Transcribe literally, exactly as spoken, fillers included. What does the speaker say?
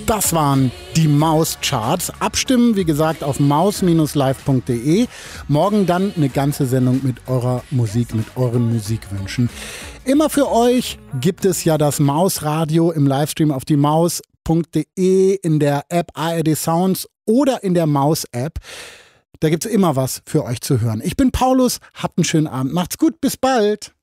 Das waren die Maus-Charts. Abstimmen, wie gesagt, auf maus Bindestrich live Punkt de. Morgen dann eine ganze Sendung mit eurer Musik, mit euren Musikwünschen. Immer für euch gibt es ja das Mausradio im Livestream auf die maus Punkt de, in der App A R D Sounds oder in der Maus-App. Da gibt es immer was für euch zu hören. Ich bin Paulus, habt einen schönen Abend. Macht's gut, bis bald.